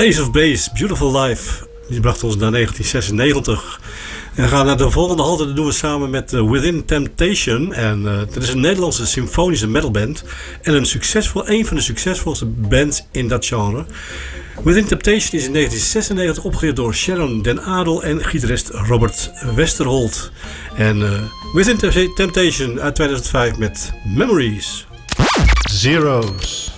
Ace of Base, Beautiful Life. Die bracht ons naar 1996. En we gaan naar de volgende halte. Dat doen we samen met Within Temptation. En dat is een Nederlandse symfonische metalband. En een van de succesvolste bands in dat genre. Within Temptation is in 1996 opgericht door Sharon Den Adel en gitarist Robert Westerholt. En Within Temptation uit 2005 met Memories. Zeros.